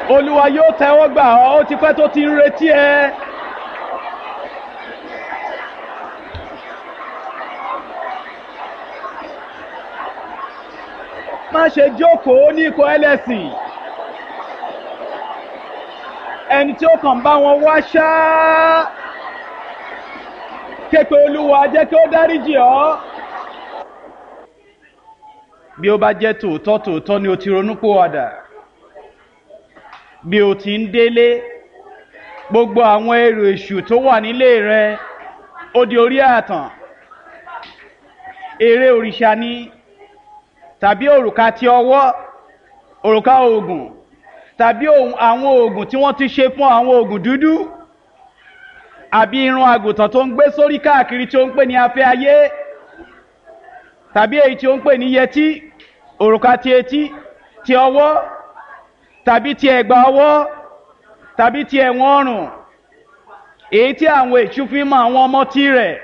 Olúwa yóò tẹ́wọ́ gbà ọ́, ó ti pẹ́ tó ti ń retí ẹ. Má ṣe jókòó ní ikọ̀ ẹlẹ́sìn. Ẹni tí ó kàn bá wọn wá ṣáá. Képe Olúwa jẹ́ kí ó dáríjì ọ́. Bí ó bá jẹ́ tòótọ́ ni o ti ronúpìwàdà. Bí o ti ń délé, gbogbo àwọn èrò èṣù tó wà nílé rẹ, ó di orí ààtàn. Ère òrìṣà ni, tàbí òrùka ti ọwọ́, òrùka oògùn, tàbí àwọn oògùn tí wọ́n ti ṣe fún àwọn oògùn dúdú, àbí irun àgùntàn tó ń gbé sórí káàkiri tí ó ń pè ní afẹ́ ayé, tàbí èyí tí ó ń pè ní yẹtí, òrùka ti etí, ti ọwọ́, tàbí ti ẹ̀gbà ọwọ́, tàbí ti ẹ̀wọ̀n ọrùn, èyí tí àwọn èṣù fi mọ àwọn ọmọ tirẹ̀.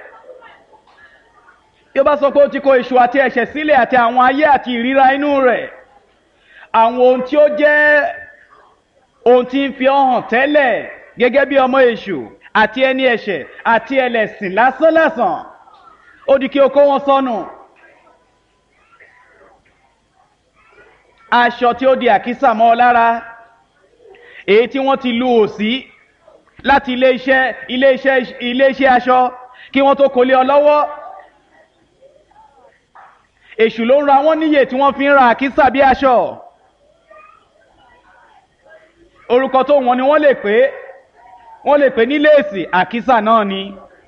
Bí ó bá sọ pé ó ti kó èṣù àti ẹ̀ṣẹ̀ sílẹ̀ àti àwọn ayé àti ìríra inú rẹ̀, àwọn ohun tí ó jẹ́ ohun tí ń fi hàn tẹ́lẹ̀ gẹ́gẹ́ bí ọmọ èṣù àti ẹni ẹ̀ṣẹ̀ àti ẹlẹ́sìn lásánlásán, ó di kí o kó wọn sọnù. Aṣọ tí ó di àkísà mọ́ ọ lára, èyí tí wọ́n ti lu òsì láti ilé-iṣẹ́ aṣọ kí wọ́n tó kó lé ọ lọ́wọ́. Èṣù ló ń ra wọ́n níyè tí wọ́n fi ń ra àkísà bí aṣọ. Orúkọ tó wọ́n ni wọ́n lè pè ní léèsì, àkísà náà ni.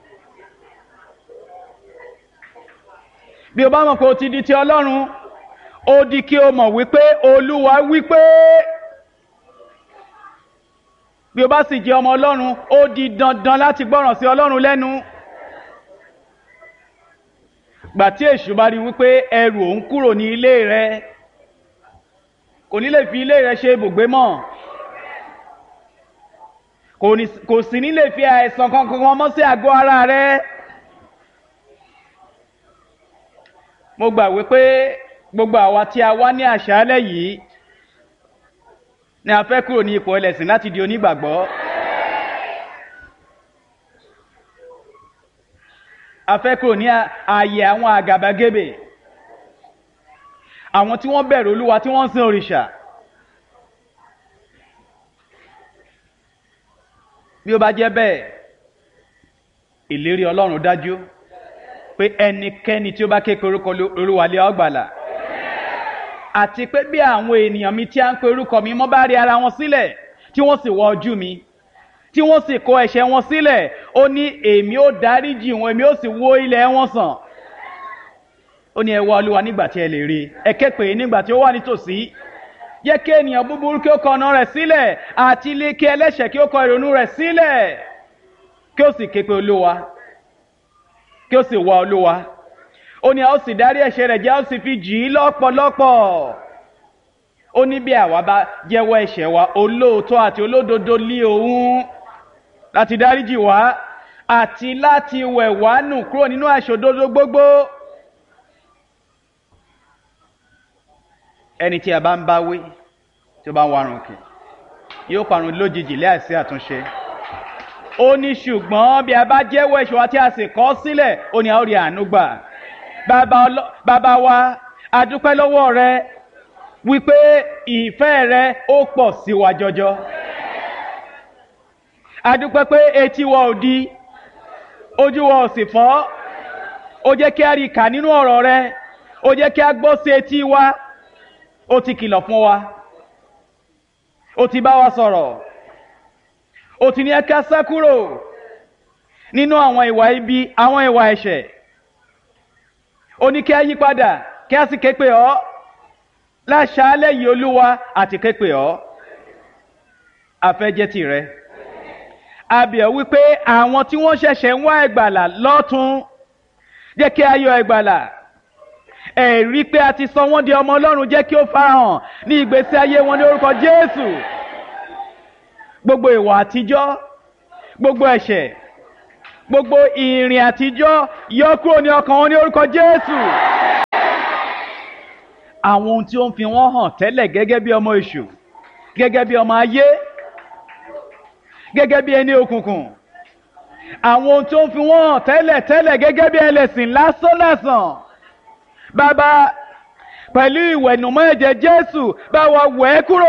Bí o bá mọ̀ pé o ti di ti Ọlọ́run, ó di kí o mọ̀ wípé Olúwa wípé. Bí o bá sì jẹ́ ọmọ Ọlọ́run, ó di dandan láti gbọ́ràn sí Ọlọ́run lẹ́nu. Gbà tí èṣù bá rí wípé ẹrù òun kúrò ní ilé rẹ, kò ní lè fi ilé rẹ ṣe ibùgbé mọ́. Kò sì ní lè fi àìsàn kankan mọ́ sí àgọ́ ara rẹ. Mo gbà wípé gbogbo àwa tí a wá ní àṣálẹ́ yìí ni a fẹ́ kúrò ní ipò ẹlẹ́sìn láti di onígbàgbọ́. A fẹ́ kúrò ní ààyè àwọn àgàbàgebè, àwọn tí wọ́n bẹ̀rù Olúwa tí wọ́n ń sin òrìṣà. Bí ó bá jẹ́ bẹ́ẹ̀, ìlérí Ọlọ́run dájú pé ẹnikẹ́ni tí ó bá ké pe orúkọ Olúwa lé ó gbàlà. Àti pé bí àwọn ènìyàn mi tí a ń pe orúkọ mi mọ́ bá rí ara wọn sílẹ̀, tí wọ́n sì wọ ojú mi, tí wọ́n sì kó ẹ̀ṣẹ̀ wọn sílẹ̀, ó ní èmi ó dáríjì wọn, èmi ó sì wó ilẹ̀ wọn sàn. Ó ní ẹ wá Olúwa nígbà tí ẹ lè rí, ẹ ké pè é nígbà tí ó wà nítòsí. Jẹ́ kí ènìyàn búburú kí ó kọ ọ̀nà rẹ̀ sílẹ̀, àti ilé kí ẹlẹ́ṣẹ̀ kí ó kọ ìrònú rẹ̀ sílẹ̀, kí ó sì ké pe Olúwa, kí ó sì wá Olúwa. Ó ní a ó sì dárí ẹ̀ṣẹ̀ rẹ̀ jẹ́, a ó sì fi jì í lọ́pọ̀lọpọ̀. Ó ní bí àwa bá jẹ́wọ́ ẹ̀ṣẹ̀ wa, olóòótọ́ àti olódodo lé òun láti dáríjì wá àti láti wẹ̀ wá nù kúrò nínú àìṣòdodo gbogbo. Ẹni tí a bá ń bá wí tí ó bá ń warùn kì yóò parun lójijì láìsí àtúnṣe. Ó ní ṣùgbọ́n bí a bá jẹ́wọ́ ẹ̀ṣẹ̀ wa tí a sì kọ̀ sílẹ̀, ó ní a ó rí àánú gbà. Bàbá wa, a dúpẹ́ lọ́wọ́ rẹ wípé ìfẹ́ rẹ ó pọ̀ sí wa jọjọ. A dúpẹ́ pé etí wa ò di, ojú wa ò sì fọ́. Ó jẹ́ kí a rí kà nínú ọ̀rọ̀ rẹ, ó jẹ́ kí a gbọ́ sí etí wa. Ó ti kìlọ̀ fún wa, ó ti bá wa sọ̀rọ̀, ó ti ní ẹ ká sá kúrò nínú àwọn ìwà ibi, àwọn ìwà ẹ̀ṣẹ̀. Ó ní kí a yí padà, kí a sì ké pè ọ́ láṣálẹ́ yìí Olúwa, àti ké pè ọ́. A fẹ́ jẹ́ tìrẹ. A bẹ̀ ọ́ wípé àwọn tí wọ́n ṣẹ̀ṣẹ̀ ń wá ìgbàlà lọ́tun, jẹ́ kí a yọ ìgbàlà. Ẹ̀rí pé a ti sọ wọ́n di ọmọ Ọlọ́run jẹ́ kí ó farahàn ní ìgbésí ayé wọn ní orúkọ Jésù. Gbogbo ìwà àtijọ́, gbogbo ẹ̀ṣẹ̀, gbogbo ìrìn àtijọ́ yọ kúrò ní ọkàn wọn ní orúkọ Jésù. Àwọn ohun tí ó ń fi wọ́n hàn tẹ́lẹ̀ gẹ́gẹ́ bí ọmọ èṣù, gẹ́gẹ́ bí ọmọ ayé, gẹ́gẹ́ bí ẹni òkùnkùn, àwọn ohun tó ń fi wọ́n hàn tẹ́lẹ̀ gẹ́gẹ́ bí ẹlẹ́sìn lásán. Bàbá, pẹ̀lú ìwẹ̀nùmọ́ ẹ̀jẹ̀ Jésù, bá wa wẹ̀ ẹ́ kúrò.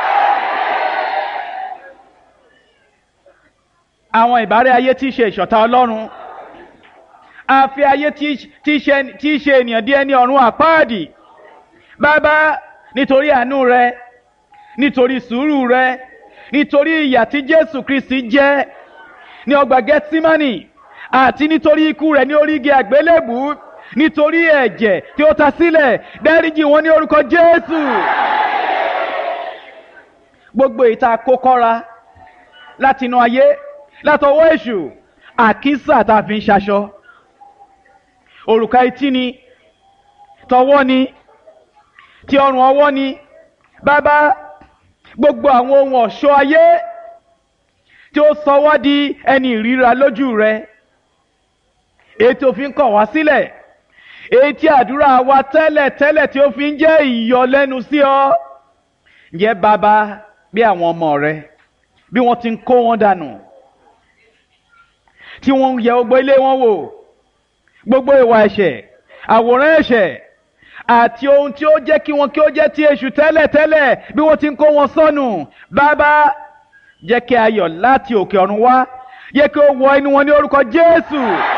Àwọn ìbárẹ́ ayé tí í ṣe ìṣọ̀tá Ọlọ́run, àfi ayé tí í ṣe ènìyàn di ẹni ọ̀run àpáàdì. Bàbá, nítorí àánú rẹ, nítorí sùúrù rẹ, nítorí ìyà tí Jésù Kristi jẹ ní ọgbà Gẹ́tímánì, àti nítorí ikú rẹ̀ ní orí igi àgbélébù, nítorí ẹ̀jẹ̀ tí ó ta sílẹ̀, dáríjì wọn ní orúkọ Jésù. Gbogbo ìta kókọ́ra látinú ayé, látọwọ́ èṣù, àkísà tá a fi ń ṣaṣọ, òrùka etí ni, tọwọ́ ni, ti ọrùn ọwọ́ ni. Bàbá, gbogbo àwọn ohun ọ̀ṣọ́ ayé tí ó sọ wá di ẹni ìríra lójú rẹ, èyí tí ó fi ń kọ̀ wá sílẹ̀, èyí tí àdúrà wa tẹ́lẹ̀ tí ó fi ń jẹ́ ìyọlẹ́nu sí ọ. Ǹjẹ́ bàbá, bí àwọn ọmọ rẹ bí wọ́n ti ń kó wọn dànù, tí wọ́n ń yẹ gbogbo ilé wọn wò, gbogbo ìwà ẹ̀ṣẹ̀, àwòrán ẹ̀ṣẹ̀ àti ohun tí ó jẹ́ kí ó jẹ́ ti èṣù tẹ́lẹ̀ bí wọ́n ti ń kó wọn sọnù. Bàbá, jẹ́ kí ayọ̀ láti òkè ọ̀run wá, jẹ́ kí ó wọ inú wọn ní orúkọ Jésù.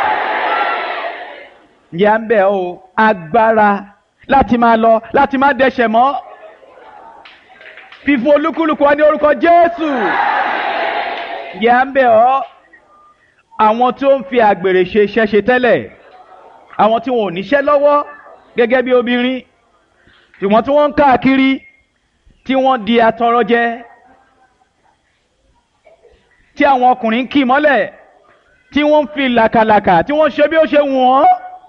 Ǹjẹ́ à ń bẹ̀ ọ́ agbára láti máa lọ, láti má dẹ́ṣẹ̀ mọ́, fífún olúkúlùkù wa ní orúkọ Jésù. Ǹjẹ́ à ń bẹ̀ ọ́ àwọn tó ń fi àgbèrè ṣe iṣẹ́ ṣe tẹ́lẹ̀, àwọn tí wọn ò níṣẹ́ lọ́wọ́ gẹ́gẹ́ bí obìnrin, ṣùgbọ́n tí wọ́n ń káàkiri, tí wọ́n di atọrọ jẹ, tí àwọn ọkùnrin ń kì mọ́lẹ̀, tí wọ́n ń fi làkàlàkà, tí wọ́n ṣe bí ó ṣe wù wọ́n,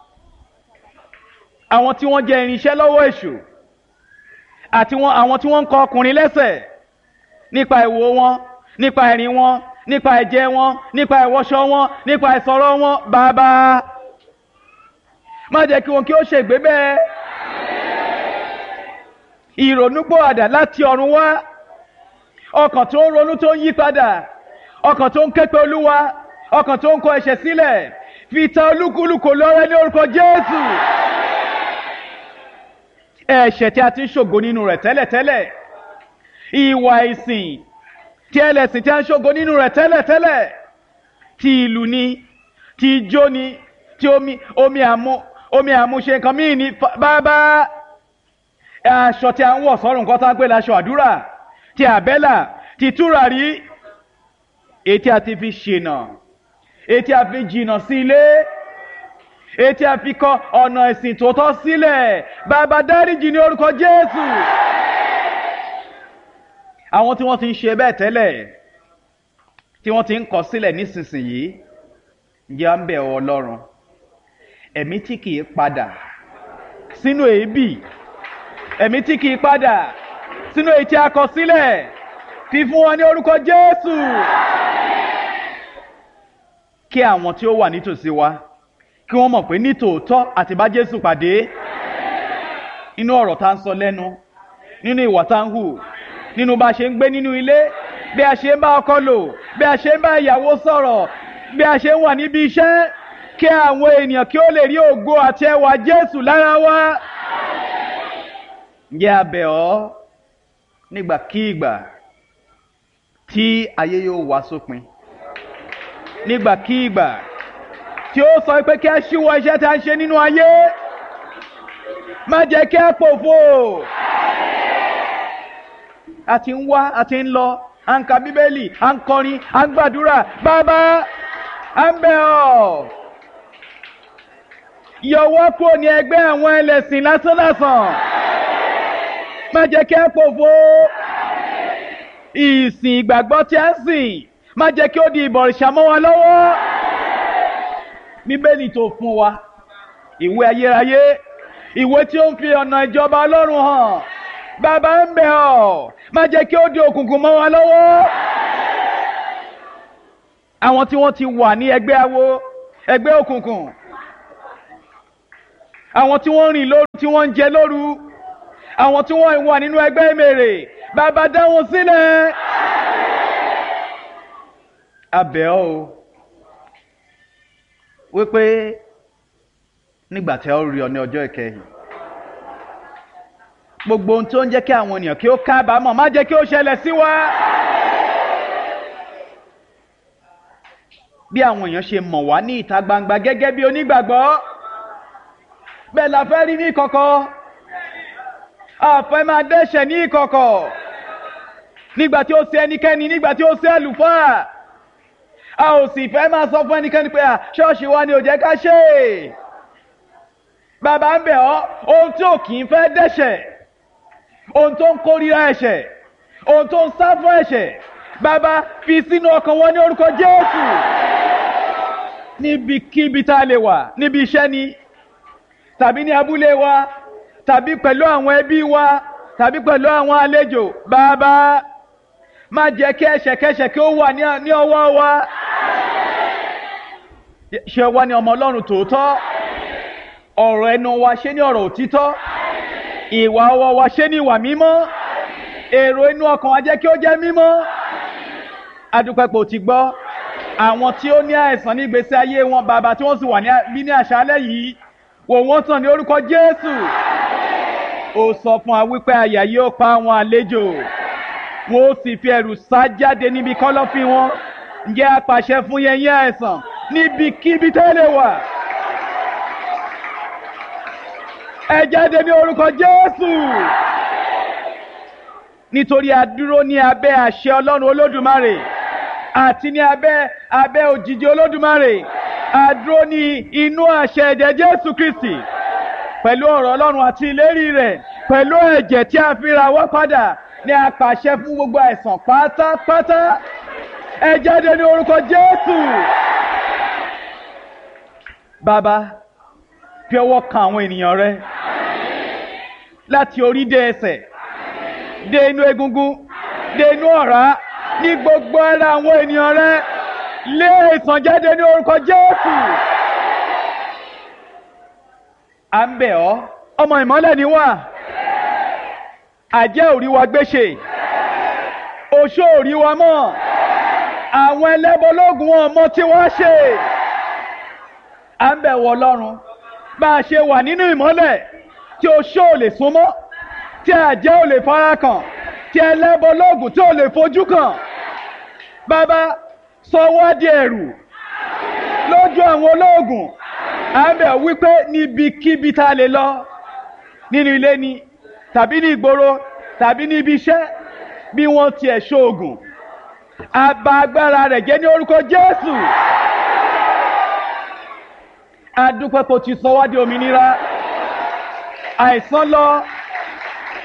àwọn tí wọ́n jẹ irinṣẹ́ lọ́wọ́ èṣù, àti àwọn tí wọ́n ń kọ ọkùnrin lẹ́sẹ̀ nípa ìwò wọn, nípa ìrìn wọn, nípa ẹ̀jẹ̀ wọn, nípa ìwọṣọ wọn, nípa ìsọ̀rọ̀ wọn. Bàbá, má jẹ́ kí wọn kí ó ṣègbé bẹ́ẹ̀. Ìrònúpìwàdà láti ọ̀run wá, ọkàn tó ń ronú tó ń yí padà, ọkàn tó ń ké pe Olúwa, ọkàn tó ń kọ ẹ̀ṣẹ̀ sílẹ̀, fi ta olúkúlùkù lọ́rẹ ní orúkọ Jésù. Ẹ̀ṣẹ̀ tí a ti ń ṣògo nínú rẹ̀ tẹ́lẹ̀, ìwà ìsìn tí ẹlẹ́sìn tí a ń ṣògo nínú rẹ̀ tẹ́lẹ̀, ti ìlú ni, ti ijó ni, ti omi àmúṣe nǹkan míì ni. Bàbá, aṣọ tí a ń wọ̀ sọ́rùn nǹkan tá ń pè láṣọ àdúrà, ti àbẹ́là, ti tùràrí, èyí tí a ti fi ṣìnà, èyí tí a fi jìnà sí ilé, èyí tí a fi kọ ọ̀nà ìsìn tòótọ́ sílẹ̀. Bàbá, dáríjì ní orúkọ Jésù. Àwọn tí wọ́n ti ń ṣe bẹ́ẹ̀ tẹ́lẹ̀, tí wọ́n ti ń kọ̀ sílẹ̀ nísinsìnyí, ǹjẹ́ à ń bẹ̀ ọ́ Ọlọ́run, ẹ̀mí tí kìí padà sínú èébì, ẹ̀mí tí kìí padà sínú èyí tí a kọ̀ sílẹ̀, fi fún wọn ní orúkọ Jésù. Kí àwọn tí ó wà nítòsí wa kí wọ́n mọ̀ pé nítòótọ́ àti bá Jésù pàdé, nínú ọ̀rọ̀ tá ń sọ lẹ́nu, nínú ìwà tá ń hù, nínú bá a ṣe ń gbé nínú ilé, bí a ṣe ń bá ọkọ lò, bí a ṣe ń bá ìyàwó sọ̀rọ̀, bí a ṣe ń wà níbi iṣẹ́, kí àwọn ènìyàn kí ó lè rí ògo àti ẹwà Jésù lára wa. Ǹjẹ́ a bẹ̀ ọ́ nígbàkígbà tí ayé yóò wá sópin, nígbàkígbà tí ó sọ pé kí a ṣíwọ́ iṣẹ́ tí a ń ṣe nínú ayé, má jẹ́ kí a pòfo. A ti ń wá, a ti ń lọ, à ń ka Bíbélì, à ń kọrin, à ń gbàdúrà. Bàbá, à ń bẹ̀ ọ́, yọ wá kúrò ní ẹgbẹ́ àwọn ẹlẹ́sìn lásánlàsàn, má jẹ́ kí a pòfo. Ìsìn ìgbàgbọ́ tí a ń sìn, má jẹ́ kí ó di ìbọ̀rìṣà mọ́ wa lọ́wọ́. Bíbélì tó fún wa, ìwé ayérayé, ìwé tí ó ń fi ọ̀nà ìjọba Ọlọ́run hàn. Bàbá, ń bẹ̀ ọ́, má jẹ́ kí ó di òkùnkùn mọ́ wa lọ́wọ́. Àwọn tí wọ́n ti wà ní ẹgbẹ́ awo, ẹgbẹ́ òkùnkùn, àwọn tí wọ́n rìn lóru, tí wọ́n ń jẹ lóru, àwọn tí wọ́n wà nínú ẹgbẹ́ ìmèrè bàbá dá wọn sílẹ̀. A bẹ̀ ọ́ o wípé nígbà tí a ó rí ọ ní ọjọ́ ìkẹyìn, gbogbo ohun tó ń jẹ́ kí àwọn ènìyàn kí ó kábàámọ̀ má jẹ́ kí ó ṣẹlẹ̀ sí wa. Bí àwọn èèyàn ṣe mọ̀ wá ní ìta gbangba gẹ́gẹ́ bí onígbàgbọ́, bẹ́ẹ̀ la fẹ́ rí ní ìkọ̀kọ̀. A fẹ́ máa dẹ́ṣẹ̀ ní ìkọ̀kọ̀ nígbà tí ó ṣe ẹnikẹ́ni, nígbà tí ó ṣe àlùfáà. A ò sì fẹ́ máa sọ fún ẹnikẹ́ni pé ṣọ́ọ̀ṣì wa ni ò jẹ́ ká ṣe. Bàbá ń bẹ̀ ọ́, ohun tí ò kì í fẹ́ dẹ́ṣẹ̀, ohun tó ń kórìíra ẹ̀ṣẹ̀, ohun tó ń sá fún ẹ̀ṣẹ̀, bàbá fi sínú ọkàn wọn ní orúkọ Jésù. Níbikíbi tá a lè wà, níbi iṣẹ́ ni, tàbí ní abúlé wa, tàbí pẹ̀lú àwọn ẹbí wa, tàbí pẹ̀lú àwọn àlejò, bàbá má jẹ́ kí ẹ̀ṣẹ̀kẹ́ṣẹ̀ kí ó wà ní ọwọ́ wa. Ṣe wá ní ọmọ Ọlọ́run tòótọ́, ọ̀rọ̀ ẹnu wa ṣe ní ọ̀rọ̀ òtítọ́, ìwà ọwọ́ wa ṣe ní ìwà mímọ́, èrò inú ọkàn wa jẹ́ kí ó jẹ́ mímọ́. Adúpẹ́ pé o ti gbọ́ àwọn tí ó ní àìsàn ní ìgbésí ayé wọn, bàbá tí wọ́n sì wà ní àṣálẹ́ yìí, wò wọ́n sàn ní orúkọ Jésù. Ó sọ fún wa wípé àyà yóò pa àwọn àlejò, wọn ó sì fi ẹ̀rù sá jáde níbi kọ́lọ́fín wọn. Ǹjẹ́ a pàṣẹ fún yẹn àìsàn níbikíbi tẹ́lẹ̀ wà, ẹ jáde ní orúkọ Jésù. Nítorí a dúró ní abẹ́ àṣẹ Ọlọ́run Olódùmarè àti ní abẹ́ òjìji Olódùmarè. A dúró ní inú àṣẹ ẹ̀jẹ̀ Jésù Kristi, pẹ̀lú ọ̀rọ̀ Ọlọ́run àti ìlérí rẹ̀, pẹ̀lú ẹ̀jẹ̀ tí a fi ra wá padà, ní a pàṣẹ fún gbogbo àìsàn pátápátá. Ẹ jáde ní orúkọ Jésù. Bàbá, fi ọwọ́ kan àwọn ènìyàn rẹ láti orí dé ẹsẹ̀, dé inú egungun, dé inú ọ̀rá, ní gbogbo ara àwọn ènìyàn rẹ. Lé ìsàn jáde ní orúkọ Jésù. À ń bẹ̀ ọ́, ọmọ ìmọ́lẹ̀ ni wá, àjẹ́ ò rí wa gbéṣe, oṣó ò rí wa mọ́, àwọn ẹlẹ́bọlógún wọn mọ tí wọ́n ṣe. À ń bẹ̀ wọ́ Ọlọ́run, bá a ṣe wà nínú ìmọ́lẹ̀ tí oṣó ò lè súnmọ́, tí àjẹ́ ò lè fara kàn, tí ẹlẹ́bọlógún tí ò lè fojú kàn. Bàbá, sọ wá di ẹ̀rù lójú àwọn ológun. À ń bẹ̀ wípé níbikíbi tá a lè lọ, nínú ilé ni, tàbí ní ìgboro, tàbí ní ibi iṣẹ́, bí wọ́n tiẹ̀ ṣoògùn, a bà agbára rẹ̀ jẹ́ ní orúkọ Jésù. A dúpẹ́ kó ti sọ wá di òmìnira. Àìsàn lọ,